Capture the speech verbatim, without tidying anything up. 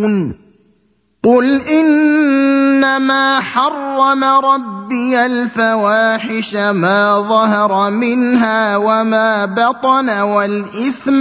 يعلمون قل إنما حرم ربي الفواحش ما ظهر منها وما بطن والإثم